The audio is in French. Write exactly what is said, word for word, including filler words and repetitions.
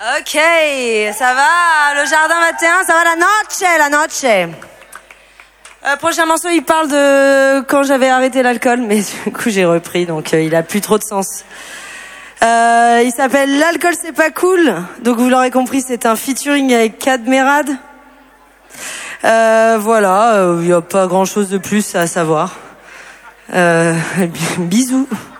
Ok, ça va, le jardin vingt et un, ça va la noche, la noche. Euh, prochain morceau, il parle de quand j'avais arrêté l'alcool, mais du coup j'ai repris, donc euh, il a plus trop de sens. Euh, il s'appelle L'alcool c'est pas cool, donc vous l'aurez compris, c'est un featuring avec Cadmerade. Euh, voilà, il euh, n'y a pas grand chose de plus à savoir. Euh, bisous.